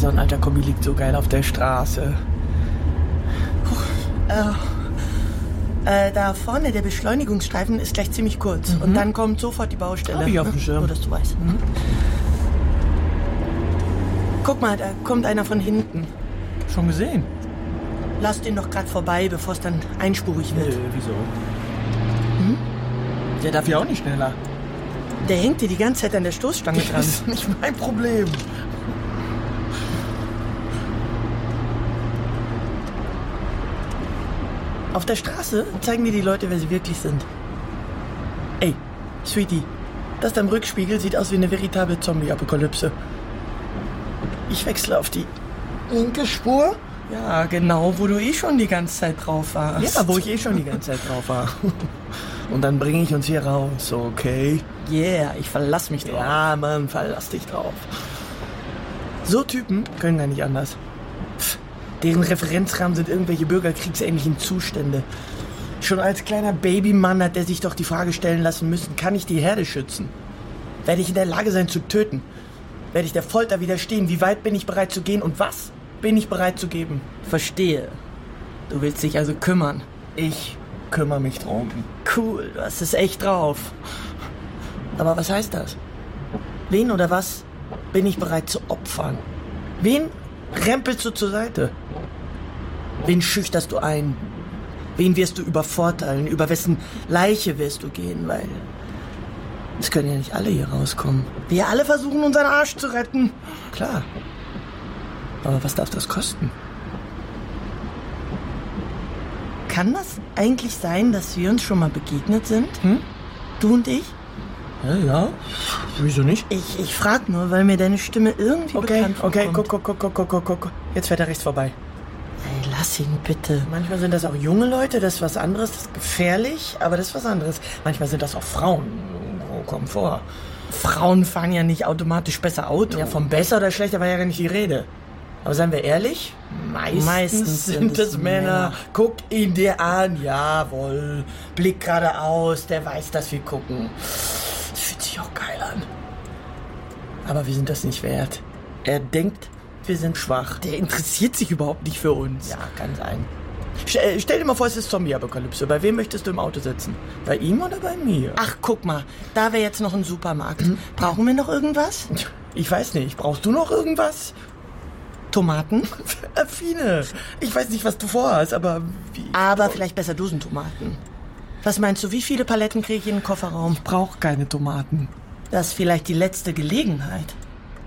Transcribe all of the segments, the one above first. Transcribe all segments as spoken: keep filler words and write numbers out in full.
so ein alter Kombi liegt so geil auf der Straße. Puh, äh, äh, da vorne, der Beschleunigungsstreifen ist gleich ziemlich kurz. Mhm. Und dann kommt sofort die Baustelle. Hab ich auf dem Schirm. Nur, dass du weißt. Mhm. Guck mal, da kommt einer von hinten. Schon gesehen? Lass den doch gerade vorbei, bevor es dann einspurig wird. Nö, wieso? Hm? Der darf ja auch nicht schneller. Der hängt dir die ganze Zeit an der Stoßstange dran. Das ist nicht mein Problem. Auf der Straße zeigen dir die Leute, wer sie wirklich sind. Ey, Sweetie, das da im Rückspiegel sieht aus wie eine veritable Zombie-Apokalypse. Ich wechsle auf die linke Spur. Ja, genau, wo du eh schon die ganze Zeit drauf warst. Ja, wo ich eh schon die ganze Zeit drauf war. Und dann bringe ich uns hier raus, okay? Yeah, ich verlass mich drauf. Ja, Mann, verlass dich drauf. So Typen können gar nicht anders. Pff, deren Referenzrahmen sind irgendwelche bürgerkriegsähnlichen Zustände. Schon als kleiner Babymann hat er sich doch die Frage stellen lassen müssen, kann ich die Herde schützen? Werde ich in der Lage sein zu töten? Werde ich der Folter widerstehen? Wie weit bin ich bereit zu gehen? Und was bin ich bereit zu geben? Verstehe. Du willst dich also kümmern. Ich kümmere mich drum. Cool, du hast es echt drauf. Aber was heißt das? Wen oder was bin ich bereit zu opfern? Wen rempelst du zur Seite? Wen schüchterst du ein? Wen wirst du übervorteilen? Über wessen Leiche wirst du gehen? Weil es können ja nicht alle hier rauskommen. Wir alle versuchen, unseren Arsch zu retten. Klar. Aber was darf das kosten? Kann das eigentlich sein, dass wir uns schon mal begegnet sind? Hm? Du und ich? Ja, ja. Wieso nicht? Ich, ich frag nur, weil mir deine Stimme irgendwie okay, bekannt vorkommt. Okay, guck, guck, guck, guck, guck, guck, guck. Jetzt fährt er rechts vorbei. Ey, lass ihn bitte. Manchmal sind das auch junge Leute, das ist was anderes, das ist gefährlich, aber das ist was anderes. Manchmal sind das auch Frauen. Oh, komm vor. Frauen fahren ja nicht automatisch besser Auto. Ja, vom besser oder schlechter war ja gar nicht die Rede. Aber seien wir ehrlich, meistens, meistens sind es Männer. Männer. Guck ihn dir an, jawohl. Blick geradeaus, der weiß, dass wir gucken. Das fühlt sich auch geil an. Aber wir sind das nicht wert. Er denkt, wir sind schwach. Der interessiert sich überhaupt nicht für uns. Ja, kann sein. Stell, stell dir mal vor, es ist Zombie-Apokalypse. Bei wem möchtest du im Auto sitzen? Bei ihm oder bei mir? Ach, guck mal, da wäre jetzt noch ein Supermarkt. Mhm. Brauchen wir noch irgendwas? Ich weiß nicht. Brauchst du noch irgendwas? Tomaten? Affine. Ich weiß nicht, was du vorhast, aber... Wie? Aber vielleicht besser Dosentomaten. Was meinst du, wie viele Paletten kriege ich in den Kofferraum? Ich brauche keine Tomaten. Das ist vielleicht die letzte Gelegenheit.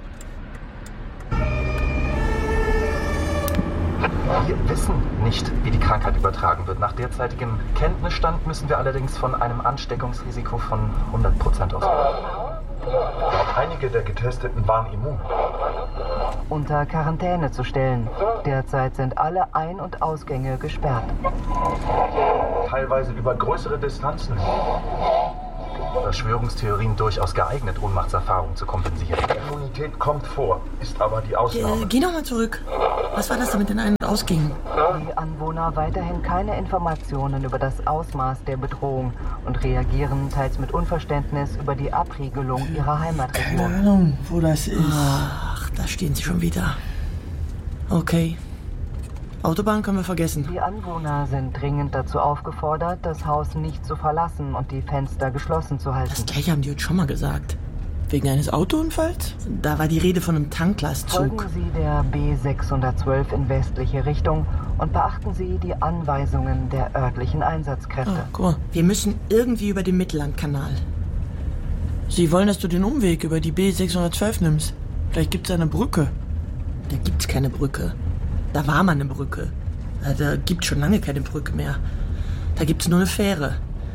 Wir wissen nicht, wie die Krankheit übertragen wird. Nach derzeitigem Kenntnisstand müssen wir allerdings von einem Ansteckungsrisiko von hundert Prozent ausgehen. Einige der Getesteten waren immun. Unter Quarantäne zu stellen. Derzeit sind alle Ein- und Ausgänge gesperrt. Teilweise über größere Distanzen. Verschwörungstheorien durchaus geeignet, Ohnmachtserfahrungen zu kompensieren. Immunität kommt vor, ist aber die Ausnahme. Äh, geh noch mal zurück. Was war das da mit den Ein- und Ausgängen? Die Anwohner weiterhin keine Informationen über das Ausmaß der Bedrohung und reagieren teils mit Unverständnis über die Abriegelung ihrer Heimatregion. Keine Ahnung, wo das ist. Ach, da stehen sie schon wieder. Okay. Autobahn können wir vergessen. Die Anwohner sind dringend dazu aufgefordert, das Haus nicht zu verlassen und die Fenster geschlossen zu halten. Das gleiche haben die uns schon mal gesagt. Wegen eines Autounfalls? Da war die Rede von einem Tanklastzug. Folgen Sie der B sechshundertzwölf in westliche Richtung und beachten Sie die Anweisungen der örtlichen Einsatzkräfte. Oh, guck mal, wir müssen irgendwie über den Mittellandkanal. Sie wollen, dass du den Umweg über die B sechshundertzwölf nimmst. Vielleicht gibt es eine Brücke. Da gibt's keine Brücke. Da war mal eine Brücke. Da gibt's schon lange keine Brücke mehr. Da gibt's nur eine Fähre.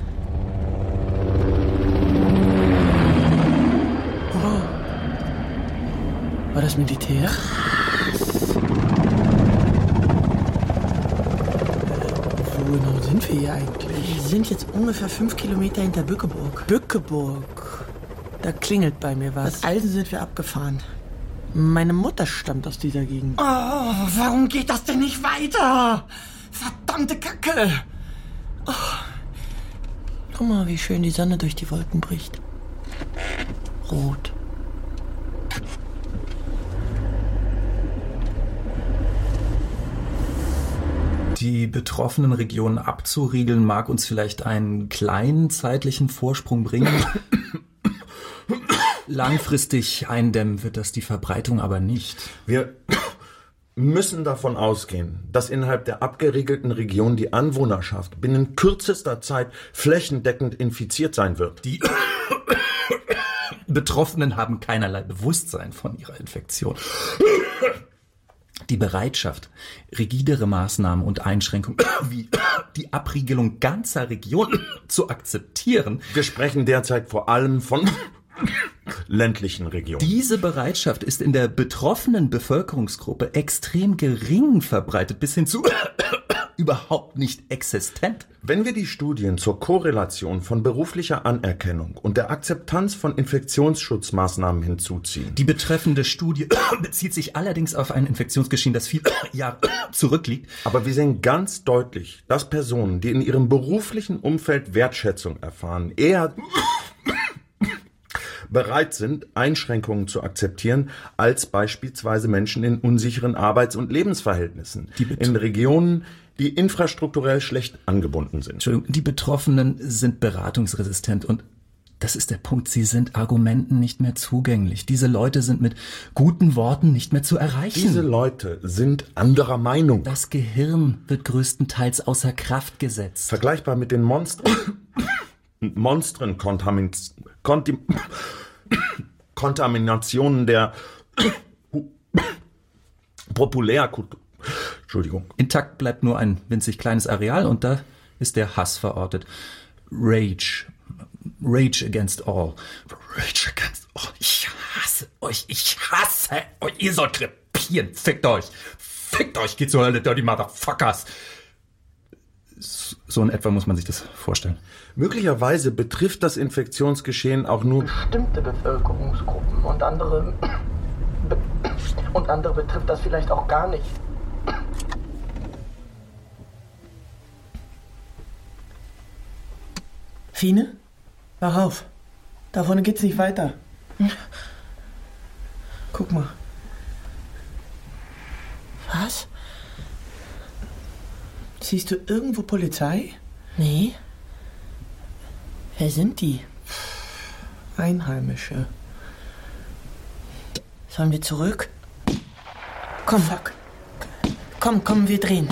Oh. War das Militär? Krass. Wo genau sind wir hier eigentlich? Wir sind jetzt ungefähr fünf Kilometer hinter Bückeburg. Bückeburg. Da klingelt bei mir was. Als Alten sind wir abgefahren. Meine Mutter stammt aus dieser Gegend. Oh, warum geht das denn nicht weiter? Verdammte Kacke! Oh. Guck mal, wie schön die Sonne durch die Wolken bricht. Rot. Die betroffenen Regionen abzuriegeln mag uns vielleicht einen kleinen zeitlichen Vorsprung bringen. Langfristig eindämmen wird das die Verbreitung aber nicht. Wir müssen davon ausgehen, dass innerhalb der abgeriegelten Region die Anwohnerschaft binnen kürzester Zeit flächendeckend infiziert sein wird. Die Betroffenen haben keinerlei Bewusstsein von ihrer Infektion. Die Bereitschaft, rigidere Maßnahmen und Einschränkungen wie die Abriegelung ganzer Regionen zu akzeptieren. Wir sprechen derzeit vor allem von ländlichen Regionen. Diese Bereitschaft ist in der betroffenen Bevölkerungsgruppe extrem gering verbreitet, bis hin zu überhaupt nicht existent. Wenn wir die Studien zur Korrelation von beruflicher Anerkennung und der Akzeptanz von Infektionsschutzmaßnahmen hinzuziehen. Die betreffende Studie bezieht sich allerdings auf ein Infektionsgeschehen, das viele Jahre zurückliegt. Aber wir sehen ganz deutlich, dass Personen, die in ihrem beruflichen Umfeld Wertschätzung erfahren, eher bereit sind, Einschränkungen zu akzeptieren, als beispielsweise Menschen in unsicheren Arbeits- und Lebensverhältnissen, die in Regionen, die infrastrukturell schlecht angebunden sind. Entschuldigung, die Betroffenen sind beratungsresistent und das ist der Punkt, sie sind Argumenten nicht mehr zugänglich. Diese Leute sind mit guten Worten nicht mehr zu erreichen. Diese Leute sind anderer Meinung. Das Gehirn wird größtenteils außer Kraft gesetzt. Vergleichbar mit den Monstern. Monstren Kontamin- Kontim- Kontaminationen der Populärkultur. Entschuldigung. Intakt bleibt nur ein winzig kleines Areal und da ist der Hass verortet. Rage. Rage against all. Rage against all. Ich hasse euch. Ich hasse euch. Ihr sollt krepieren. Fickt euch. Fickt euch. Geht zur Hölle, dirty motherfuckers. So in etwa muss man sich das vorstellen. Möglicherweise betrifft das Infektionsgeschehen auch nur bestimmte Bevölkerungsgruppen und andere be- und andere betrifft das vielleicht auch gar nicht. Fine, wach auf. Da vorne geht's nicht weiter. Guck mal. Was? Siehst du irgendwo Polizei? Nee. Wer sind die? Einheimische. Sollen wir zurück? Komm, fuck. Komm, komm, wir drehen.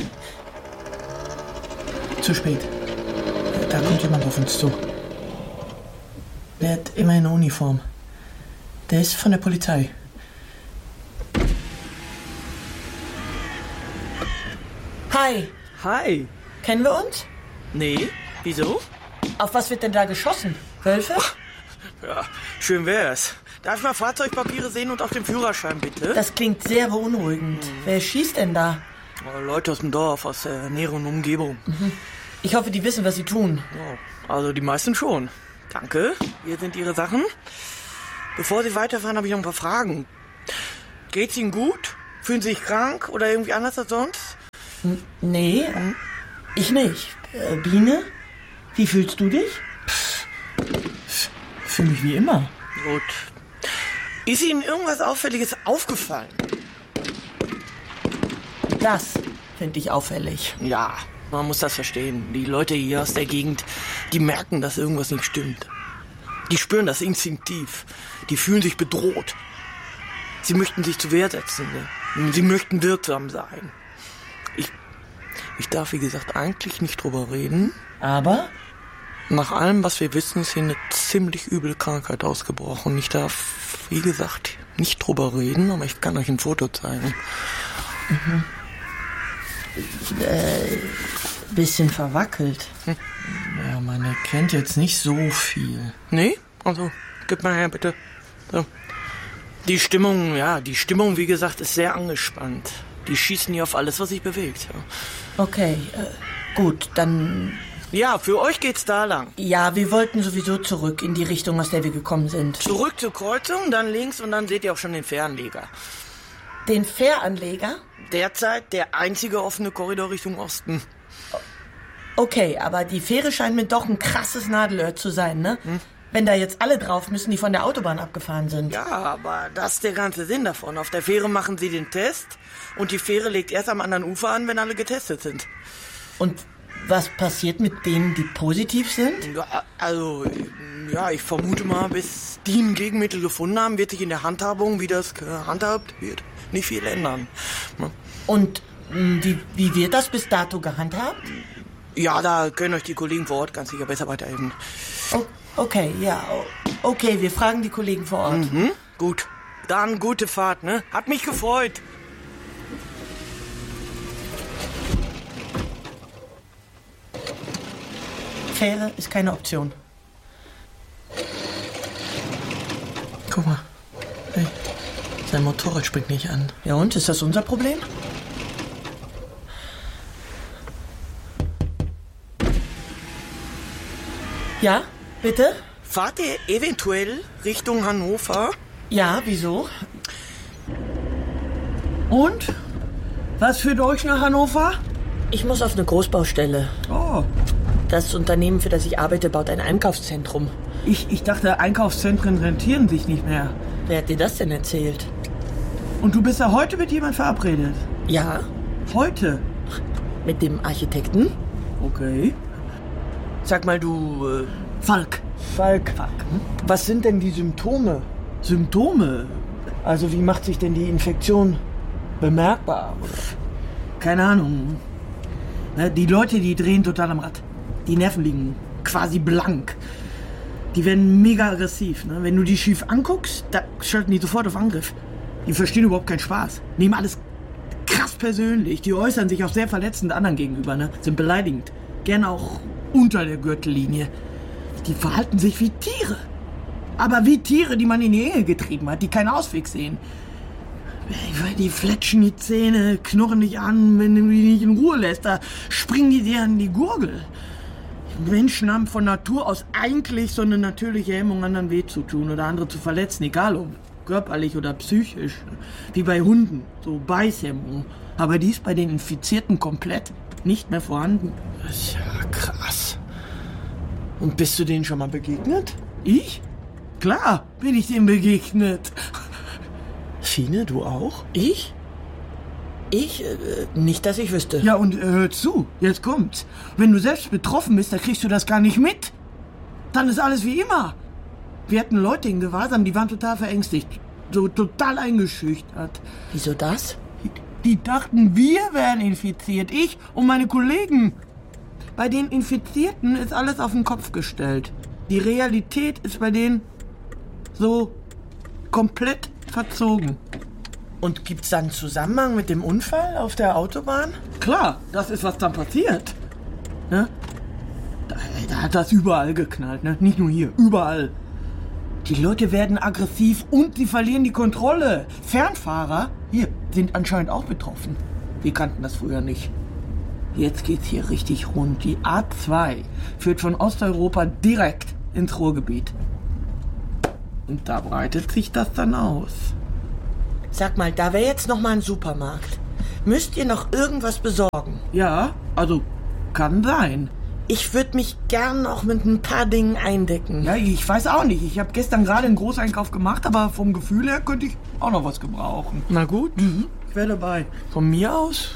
Zu spät. Da kommt jemand auf uns zu. Der hat immer eine Uniform. Der ist von der Polizei. Hi. Hi. Kennen wir uns? Nee, wieso? Auf was wird denn da geschossen? Wölfe? Ja, schön wär's. Darf ich mal Fahrzeugpapiere sehen und auch den Führerschein, bitte? Das klingt sehr beunruhigend. Mhm. Wer schießt denn da? Oh, Leute aus dem Dorf, aus der näheren Umgebung. Mhm. Ich hoffe, die wissen, was sie tun. Oh, also die meisten schon. Danke, hier sind Ihre Sachen. Bevor Sie weiterfahren, habe ich noch ein paar Fragen. Geht's Ihnen gut? Fühlen Sie sich krank oder irgendwie anders als sonst? N- nee, hm? ich nicht. Äh, Biene, wie fühlst du dich? Fühle mich wie immer. Gut. Ist Ihnen irgendwas Auffälliges aufgefallen? Das finde ich auffällig. Ja, man muss das verstehen. Die Leute hier aus der Gegend, die merken, dass irgendwas nicht stimmt. Die spüren das instinktiv. Die fühlen sich bedroht. Sie möchten sich zur Wehr setzen. Ne? Sie möchten wirksam sein. Ich, ich darf, wie gesagt, eigentlich nicht drüber reden. Aber? Nach allem, was wir wissen, ist hier eine ziemlich üble Krankheit ausgebrochen. Ich darf, wie gesagt, nicht drüber reden, aber ich kann euch ein Foto zeigen. Mhm. Äh, bisschen verwackelt. Hm. Ja, man erkennt jetzt nicht so viel. Nee? Also, gib mal her, bitte. So. Die Stimmung, ja, die Stimmung, wie gesagt, ist sehr angespannt. Die schießen hier auf alles, was sich bewegt. Ja. Okay, äh, gut, dann... Ja, für euch geht's da lang. Ja, wir wollten sowieso zurück in die Richtung, aus der wir gekommen sind. Zurück zur Kreuzung, dann links und dann seht ihr auch schon den Fähranleger. Den Fähranleger? Derzeit der einzige offene Korridor Richtung Osten. Okay, aber die Fähre scheint mir doch ein krasses Nadelöhr zu sein, ne? Hm? Wenn da jetzt alle drauf müssen, die von der Autobahn abgefahren sind. Ja, aber das ist der ganze Sinn davon. Auf der Fähre machen sie den Test und die Fähre legt erst am anderen Ufer an, wenn alle getestet sind. Und was passiert mit denen, die positiv sind? Ja, also, ja, ich vermute mal, bis die ein Gegenmittel gefunden haben, wird sich in der Handhabung, wie das gehandhabt wird, nicht viel ändern. Und wie, wie wird das bis dato gehandhabt? Ja, da können euch die Kollegen vor Ort ganz sicher besser weiterhelfen. Oh, okay, ja. Okay, wir fragen die Kollegen vor Ort. Mhm, gut. Dann gute Fahrt, ne? Hat mich gefreut. Fähre ist keine Option. Guck mal. Hey, sein Motorrad springt nicht an. Ja und, ist das unser Problem? Ja, bitte? Fahrt ihr eventuell Richtung Hannover? Ja, wieso? Und? Was führt euch nach Hannover? Ich muss auf eine Großbaustelle. Oh. Das Unternehmen, für das ich arbeite, baut ein Einkaufszentrum. Ich, ich dachte, Einkaufszentren rentieren sich nicht mehr. Wer hat dir das denn erzählt? Und du bist ja heute mit jemand verabredet? Ja. Heute? Mit dem Architekten? Okay. Sag mal, du... Äh, Falk. Falk. Falk. Was sind denn die Symptome? Symptome? Also wie macht sich denn die Infektion bemerkbar? Oder? Keine Ahnung. Die Leute, die drehen total am Rad. Die Nerven liegen quasi blank. Die werden mega aggressiv. Ne? Wenn du die schief anguckst, da schalten die sofort auf Angriff. Die verstehen überhaupt keinen Spaß. Nehmen alles krass persönlich. Die äußern sich auch sehr verletzend anderen gegenüber. Ne? Sind beleidigend. Gerne auch unter der Gürtellinie. Die verhalten sich wie Tiere. Aber wie Tiere, die man in die Ehe getrieben hat, die keinen Ausweg sehen. Die fletschen die Zähne, knurren dich an, wenn du die nicht in Ruhe lässt. Da springen die dir an die Gurgel. Menschen haben von Natur aus eigentlich so eine natürliche Hemmung, anderen weh zu tun oder andere zu verletzen, egal ob körperlich oder psychisch. Wie bei Hunden, so Beißhemmung. Aber die ist bei den Infizierten komplett nicht mehr vorhanden. Das ist ja krass. Und bist du denen schon mal begegnet? Ich? Klar, bin ich denen begegnet. Fine, du auch? Ich? Ich? Äh, nicht, dass ich wüsste. Ja, und äh, hör zu, jetzt kommt's. Wenn du selbst betroffen bist, dann kriegst du das gar nicht mit. Dann ist alles wie immer. Wir hatten Leute in Gewahrsam, die waren total verängstigt. So total eingeschüchtert. Wieso das? Die, die dachten, wir wären infiziert. Ich und meine Kollegen. Bei den Infizierten ist alles auf den Kopf gestellt. Die Realität ist bei denen so komplett verzogen. Und gibt's da einen Zusammenhang mit dem Unfall auf der Autobahn? Klar, das ist, was dann passiert. Ne? Da, da hat das überall geknallt, ne? Nicht nur hier, überall. Die Leute werden aggressiv und sie verlieren die Kontrolle. Fernfahrer, hier, sind anscheinend auch betroffen. Wir kannten das früher nicht. Jetzt geht's hier richtig rund. Die A zwei führt von Osteuropa direkt ins Ruhrgebiet. Und da breitet sich das dann aus. Sag mal, da wäre jetzt noch mal ein Supermarkt. Müsst ihr noch irgendwas besorgen? Ja, also kann sein. Ich würde mich gern noch mit ein paar Dingen eindecken. Ja, ich weiß auch nicht. Ich habe gestern gerade einen Großeinkauf gemacht, aber vom Gefühl her könnte ich auch noch was gebrauchen. Na gut. Mhm. Ich wäre dabei. Von mir aus?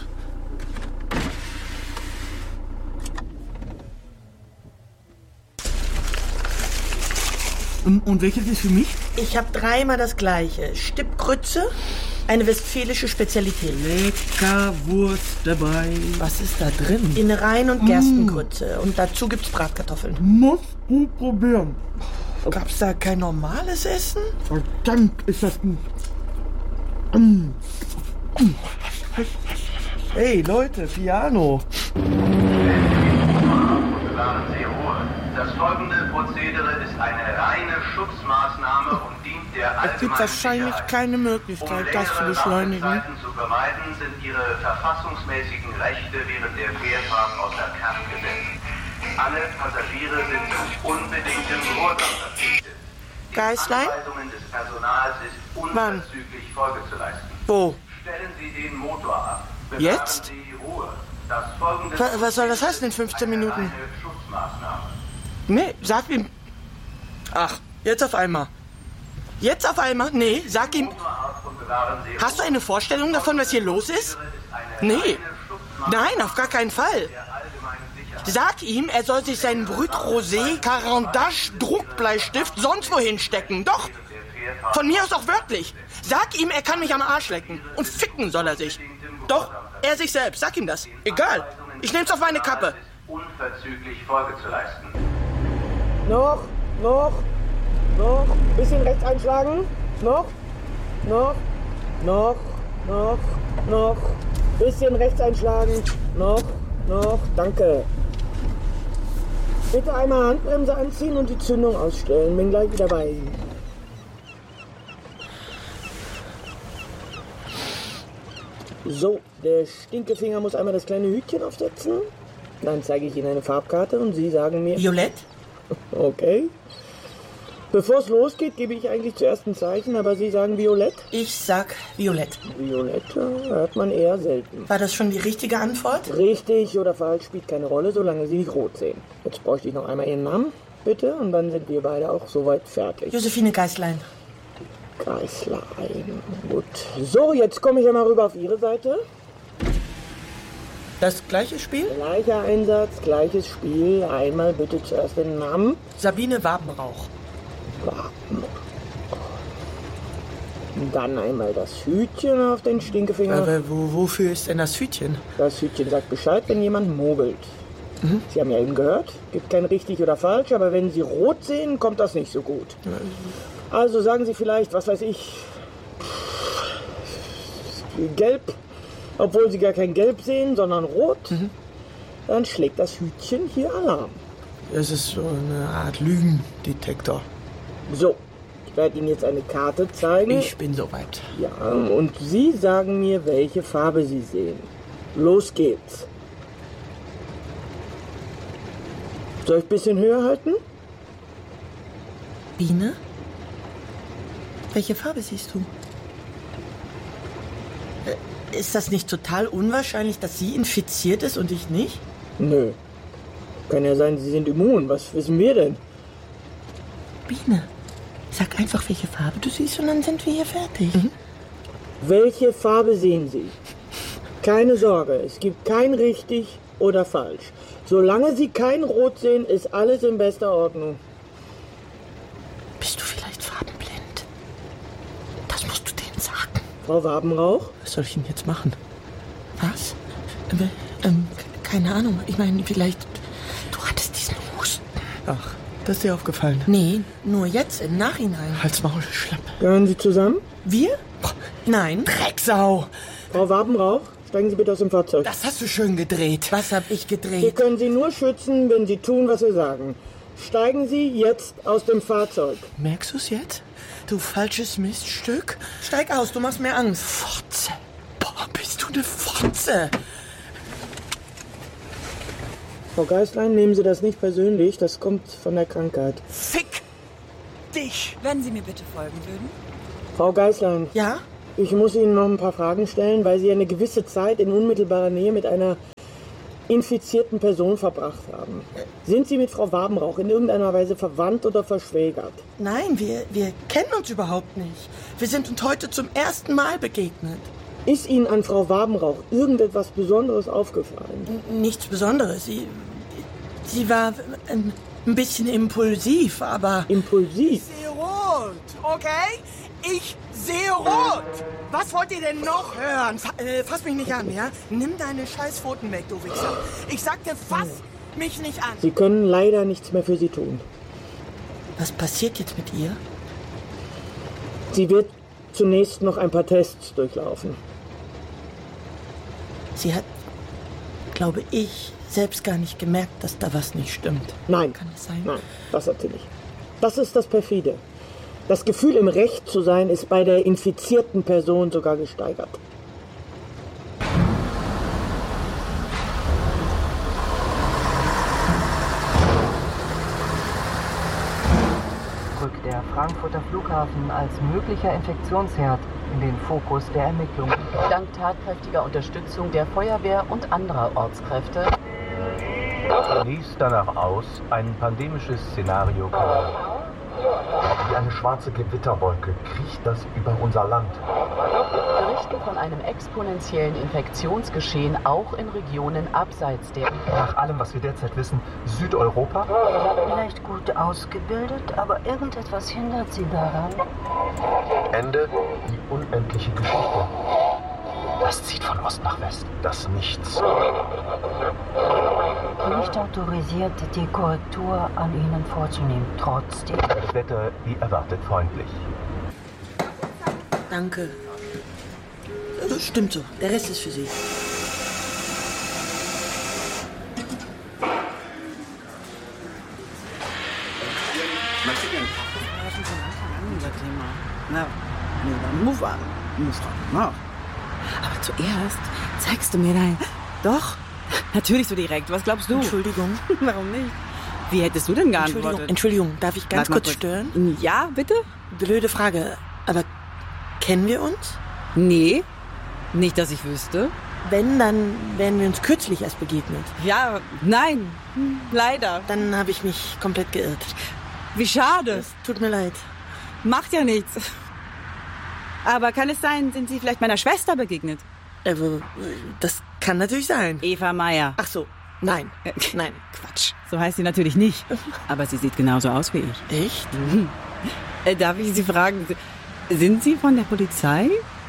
Und, und welches ist für mich? Ich habe dreimal das gleiche. Stippgrütze, eine westfälische Spezialität. Leckerwurst dabei. Was ist da drin? Innereien und Gerstengrütze. Und dazu gibt's Bratkartoffeln. Muss du probieren. Gab's da kein normales Essen? Verdammt, ist das gut. Mm. Mm. Hey Leute, Piano. Bewahren Sie Ruhe. Das folgende Prozedere ist eine reine Schutzmaßnahme und dient der allgemeinen Es gibt wahrscheinlich Sicherheit. keine Möglichkeit, um das zu längere beschleunigen. Wartezeiten zu vermeiden, sind Ihre verfassungsmäßigen Rechte während der Fährfahrt außer Kraft gesetzt. Alle Passagiere sind zu unbedingtem Gehorsam verpflichtet. Die Geißlein? Anweisungen des Personals ist unverzüglich Folge zu leisten. Wo? Stellen Sie den Motor ab. Bewahren Jetzt? Sie Ruhe. Das folgende Was, was soll das heißen in fünfzehn eine Minuten? reine Schutzmaßnahme. Nee, sag ihm. Ach, jetzt auf einmal. Jetzt auf einmal? Nee, sag ihm... Hast du eine Vorstellung davon, was hier los ist? Nee. Nein, auf gar keinen Fall. Sag ihm, er soll sich seinen Brut Rosé, Carandache, Druckbleistift sonst wohin stecken. Doch. Von mir aus auch wörtlich. Sag ihm, er kann mich am Arsch lecken. Und ficken soll er sich. Doch, er sich selbst. Sag ihm das. Egal. Ich nehm's auf meine Kappe. Unverzüglich Folge zu leisten. Noch, noch, noch. Bisschen rechts einschlagen. Noch, noch, noch, noch, noch. Bisschen rechts einschlagen. Noch, noch. Danke. Bitte einmal Handbremse anziehen und die Zündung ausstellen. Bin gleich wieder bei Ihnen. So, der Stinkefinger muss einmal das kleine Hütchen aufsetzen. Dann zeige ich Ihnen eine Farbkarte und Sie sagen mir... Violett? Okay. Bevor es losgeht, gebe ich eigentlich zuerst ein Zeichen, aber Sie sagen Violett? Ich sag Violett. Violett ja, hört man eher selten. War das schon die richtige Antwort? Richtig oder falsch spielt keine Rolle, solange Sie nicht rot sehen. Jetzt bräuchte ich noch einmal Ihren Namen, bitte, und dann sind wir beide auch soweit fertig. Josephine Geißlein. Geißlein, gut. So, jetzt komme ich ja mal rüber auf Ihre Seite. Das gleiche Spiel? Gleicher Einsatz, gleiches Spiel. Einmal bitte zuerst den Namen. Sabine Wabenrauch. Dann einmal das Hütchen auf den Stinkefinger. Aber wo, wofür ist denn das Hütchen? Das Hütchen sagt Bescheid, wenn jemand mogelt. Mhm. Sie haben ja eben gehört, gibt kein richtig oder falsch, aber wenn Sie rot sehen, kommt das nicht so gut. Also sagen Sie vielleicht, was weiß ich, gelb, obwohl Sie gar kein Gelb sehen, sondern rot. Mhm. Dann schlägt das Hütchen hier Alarm. Es ist so eine Art Lügendetektor. So, ich werde Ihnen jetzt eine Karte zeigen. Ich bin soweit. Ja, und Sie sagen mir, welche Farbe Sie sehen. Los geht's. Soll ich ein bisschen höher halten? Biene? Welche Farbe siehst du? Ist das nicht total unwahrscheinlich, dass sie infiziert ist und ich nicht? Nö. Kann ja sein, Sie sind immun. Was wissen wir denn? Biene, sag einfach, welche Farbe du siehst und dann sind wir hier fertig. Mhm. Welche Farbe sehen Sie? Keine Sorge, es gibt kein richtig oder falsch. Solange Sie kein Rot sehen, ist alles in bester Ordnung. Bist du vielleicht farbenblind? Das musst du denen sagen. Frau Wabenrauch? Was soll ich denn jetzt machen? Was? Ähm, ähm, keine Ahnung. Ich meine, vielleicht... Du hattest diesen Husten. Ach, das ist dir aufgefallen? Nee, nur jetzt, im Nachhinein. Halt's Maul, Schlapp. Gehören Sie zusammen? Wir? Nein. Drecksau! Frau Wabenrauch, steigen Sie bitte aus dem Fahrzeug. Das hast du schön gedreht. Was hab ich gedreht? Wir können Sie nur schützen, wenn Sie tun, was wir sagen. Steigen Sie jetzt aus dem Fahrzeug. Merkst du's jetzt? Du falsches Miststück. Steig aus, du machst mir Angst. Fotze. Boah, bist du eine Fotze. Frau Geißlein, nehmen Sie das nicht persönlich. Das kommt von der Krankheit. Fick dich. Wenn Sie mir bitte folgen würden. Frau Geißlein. Ja? Ich muss Ihnen noch ein paar Fragen stellen, weil Sie eine gewisse Zeit in unmittelbarer Nähe mit einer infizierten Person verbracht haben. Sind Sie mit Frau Wabenrauch in irgendeiner Weise verwandt oder verschwägert? Nein, wir, wir kennen uns überhaupt nicht. Wir sind uns heute zum ersten Mal begegnet. Ist Ihnen an Frau Wabenrauch irgendetwas Besonderes aufgefallen? N- nichts Besonderes. Sie, sie war ein, ein bisschen impulsiv, aber... Impulsiv? Ich sehe rot, okay? Ich sehe rot! Was wollt ihr denn noch hören? Fa- äh, fass mich nicht an, ja? Nimm deine Scheißpfoten weg, du Wichser. Ich sagte, fass mich nicht an. Sie können leider nichts mehr für Sie tun. Was passiert jetzt mit ihr? Sie wird zunächst noch ein paar Tests durchlaufen. Sie hat, glaube ich, selbst gar nicht gemerkt, dass da was nicht stimmt. Nein. Kann das sein? Nein, das hat sie nicht. Das ist das Perfide. Das Gefühl, im Recht zu sein, ist bei der infizierten Person sogar gesteigert. Rückt der Frankfurter Flughafen als möglicher Infektionsherd in den Fokus der Ermittlungen. Dank tatkräftiger Unterstützung der Feuerwehr und anderer Ortskräfte Genießt danach aus, ein pandemisches Szenario kann Wie eine schwarze Gewitterwolke kriecht das über unser Land. Berichten von einem exponentiellen Infektionsgeschehen auch in Regionen abseits der... Nach allem, was wir derzeit wissen, Südeuropa? Vielleicht gut ausgebildet, aber irgendetwas hindert sie daran. Ende, die unendliche Geschichte. Das zieht von Ost nach West. Das Nichts. Nicht autorisiert, die Korrektur an Ihnen vorzunehmen. Trotzdem. Das Wetter wie erwartet freundlich. Danke. Das stimmt so. Der Rest ist für Sie. Na, move on. Move on. No. Aber zuerst zeigst du mir dein... Doch, natürlich so direkt. Was glaubst du? Entschuldigung. Warum nicht? Wie hättest du denn geantwortet? Entschuldigung, Entschuldigung. Darf ich ganz kurz, kurz stören? Ja, bitte? Blöde Frage. Aber kennen wir uns? Nee, nicht, dass ich wüsste. Wenn, dann wären wir uns kürzlich erst begegnet. Ja, nein, leider. Dann habe ich mich komplett geirrt. Wie schade. Es tut mir leid. Macht ja nichts. Aber kann es sein, sind Sie vielleicht meiner Schwester begegnet? Äh, das kann natürlich sein. Eva Meyer. Ach so, nein, nein. Quatsch, so heißt sie natürlich nicht. Aber sie sieht genauso aus wie ich. Echt? Mhm. Äh, darf ich Sie fragen, sind Sie von der Polizei?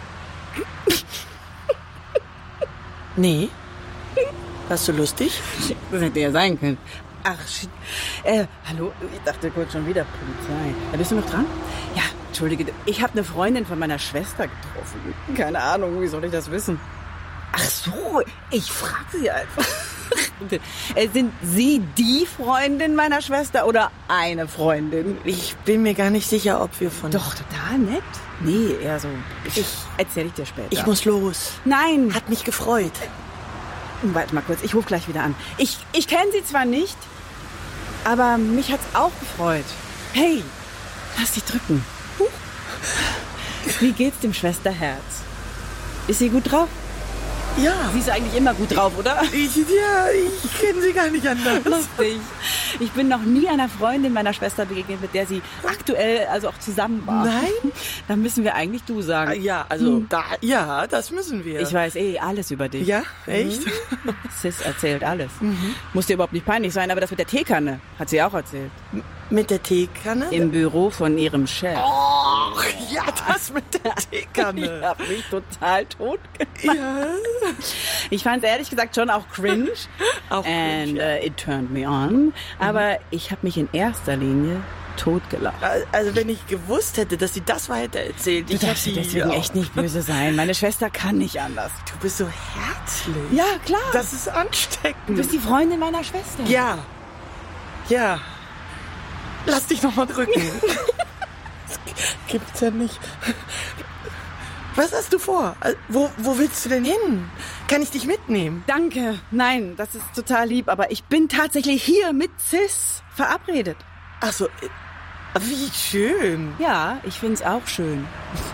Nee. Warst du lustig? Das hätte ja sein können. Ach, shit. Äh, hallo? Ich dachte kurz schon wieder Polizei. Ja, bist du noch dran? Ja, entschuldige. Ich habe eine Freundin von meiner Schwester getroffen. Keine Ahnung, wie soll ich das wissen? Ach so, ich frage sie einfach. äh, sind Sie die Freundin meiner Schwester oder eine Freundin? Ich bin mir gar nicht sicher, ob wir von... Doch, total nett. Nee, eher so... Ich erzähle ich dir später. Ich muss los. Nein. Hat mich gefreut. Warte mal kurz, ich rufe gleich wieder an. Ich, ich kenne sie zwar nicht, aber mich hat's auch gefreut. Hey, lass dich drücken. Huch. Wie geht's dem Schwesterherz? Ist sie gut drauf? Ja. Sie ist eigentlich immer gut drauf, oder? Ich, ja, ich kenne sie gar nicht anders. Lustig. Ich bin noch nie einer Freundin meiner Schwester begegnet, mit der sie aktuell also auch zusammen war. Nein? Dann müssen wir eigentlich du sagen. Ja, also, hm. da, ja, das müssen wir. Ich weiß eh alles über dich. Ja, echt? Mhm. Sis erzählt alles. Mhm. Muss dir überhaupt nicht peinlich sein, aber das mit der Teekanne hat sie auch erzählt. M- mit der Teekanne? Im Büro von ihrem Chef. Oh, ja, das mit der Teekanne. Ich hab mich total tot gemacht. Ja. Ich fand es ehrlich gesagt schon auch cringe. Auch cringe, And ja. uh, it turned me on. Aber ich habe mich in erster Linie totgelacht. Also wenn ich gewusst hätte, dass sie das weiter erzählt. Du ich darfst hätte deswegen ja. echt nicht böse sein. Meine Schwester kann nicht anders. Du bist so herzlich. Ja, klar. Das ist ansteckend. Du bist die Freundin meiner Schwester. Ja. Ja. Lass dich noch mal drücken. Das gibt's ja nicht. Was hast du vor? Wo, wo willst du denn hin? Kann ich dich mitnehmen? Danke. Nein, das ist total lieb, aber ich bin tatsächlich hier mit Sis verabredet. Ach so, wie schön. Ja, ich find's auch schön.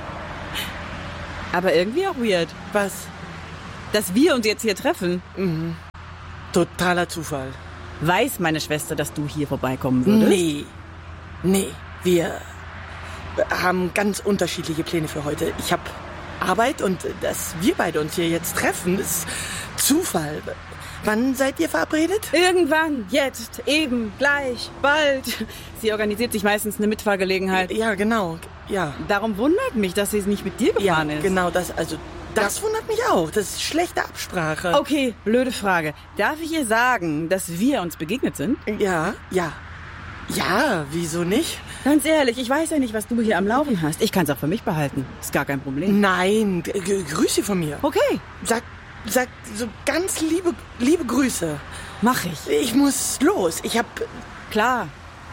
Aber irgendwie auch weird. Was? Dass wir uns jetzt hier treffen. Mhm. Totaler Zufall. Weiß meine Schwester, dass du hier vorbeikommen würdest? Nee. Nee, wir haben ganz unterschiedliche Pläne für heute. Ich habe Arbeit und dass wir beide uns hier jetzt treffen, ist Zufall. Wann seid ihr verabredet? Irgendwann, jetzt, eben, gleich, bald. Sie organisiert sich meistens eine Mitfahrgelegenheit. Ja, genau, ja. Darum wundert mich, dass sie nicht mit dir gefahren ja, ist. Genau, das, also, das wundert mich auch. Das ist schlechte Absprache. Okay, blöde Frage. Darf ich ihr sagen, dass wir uns begegnet sind? Ja, ja. Ja, wieso nicht? Ganz ehrlich, ich weiß ja nicht, was du hier am Laufen hast. Ich kann es auch für mich behalten. Ist gar kein Problem. Nein, g- g- Grüße von mir. Okay. Sag, sag so ganz liebe, liebe Grüße. Mach ich. Ich muss los. Ich hab... Klar.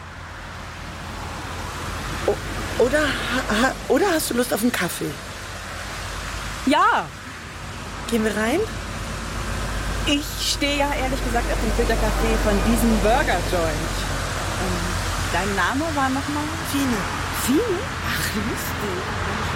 O- oder, ha, oder hast du Lust auf einen Kaffee? Ja. Gehen wir rein? Ich stehe ja ehrlich gesagt auf dem Filtercafé von diesem Burger-Joint. Dein Name war nochmal? Fine. Fine? Ach, lustig.